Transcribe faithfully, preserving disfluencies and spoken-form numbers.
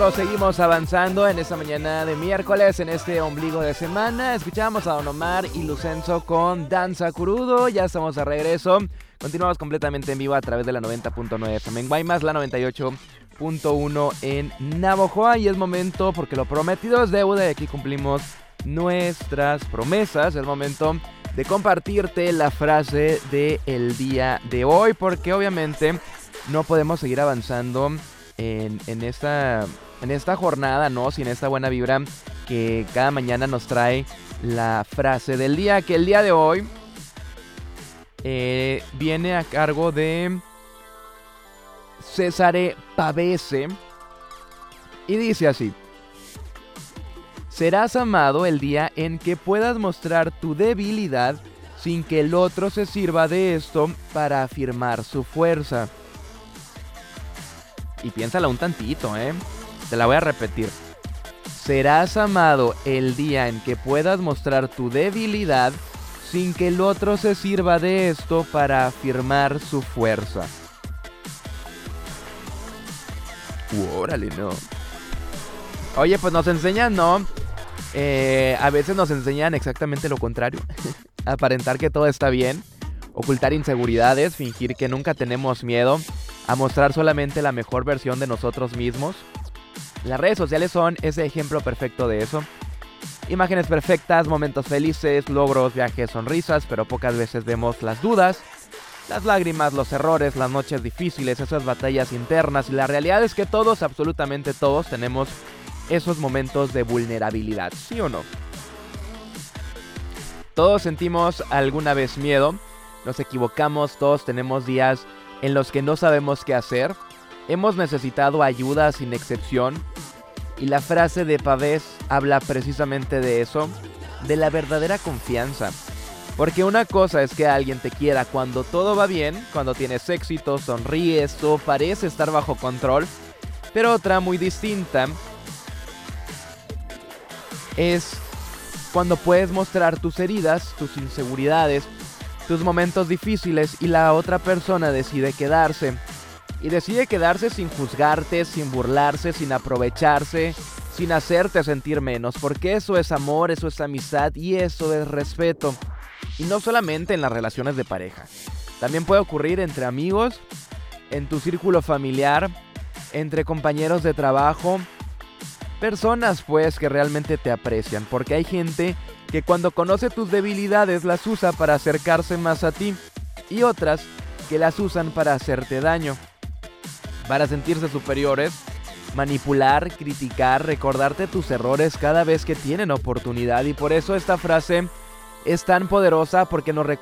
Seguimos avanzando en esta mañana de miércoles, en este ombligo de semana. Escuchamos a Don Omar y Lucenzo con Danza Curudo. Ya estamos de regreso. Continuamos completamente en vivo a través de la noventa punto nueve F M en Guaymas, la noventa y ocho punto uno en Navojoa. Y es momento, porque lo prometido es deuda y aquí cumplimos nuestras promesas. Es momento de compartirte la frase del día de hoy, porque obviamente no podemos seguir avanzando en, en esta... En esta jornada, ¿no? Sin esta buena vibra que cada mañana nos trae la frase del día. Que el día de hoy eh, viene a cargo de Cesare Pavese. Y dice así: serás amado el día en que puedas mostrar tu debilidad sin que el otro se sirva de esto para afirmar su fuerza. Y piénsala un tantito, ¿eh? Te la voy a repetir. Serás amado el día en que puedas mostrar tu debilidad sin que el otro se sirva de esto para afirmar su fuerza. Uh, órale, no. Oye, pues nos enseñan, ¿no? Eh, a veces nos enseñan exactamente lo contrario. Aparentar que todo está bien, ocultar inseguridades, fingir que nunca tenemos miedo, a mostrar solamente la mejor versión de nosotros mismos. Las redes sociales son ese ejemplo perfecto de eso. Imágenes perfectas, momentos felices, logros, viajes, sonrisas, pero pocas veces vemos las dudas, las lágrimas, los errores, las noches difíciles, esas batallas internas. Y la realidad es que todos, absolutamente todos, tenemos esos momentos de vulnerabilidad, ¿sí o no? Todos sentimos alguna vez miedo, nos equivocamos, todos tenemos días en los que no sabemos qué hacer. Hemos necesitado ayuda sin excepción, y la frase de Pavés habla precisamente de eso, de la verdadera confianza. Porque una cosa es que alguien te quiera cuando todo va bien, cuando tienes éxito, sonríes, todo parece estar bajo control, pero otra muy distinta es cuando puedes mostrar tus heridas, tus inseguridades, tus momentos difíciles y la otra persona decide quedarse. Y decide quedarse sin juzgarte, sin burlarse, sin aprovecharse, sin hacerte sentir menos. Porque eso es amor, eso es amistad y eso es respeto. Y no solamente en las relaciones de pareja. También puede ocurrir entre amigos, en tu círculo familiar, entre compañeros de trabajo. Personas pues que realmente te aprecian. Porque hay gente que cuando conoce tus debilidades las usa para acercarse más a ti. Y otras que las usan para hacerte daño, para sentirse superiores, manipular, criticar, recordarte tus errores cada vez que tienen oportunidad. Y por eso esta frase es tan poderosa, porque nos recuerda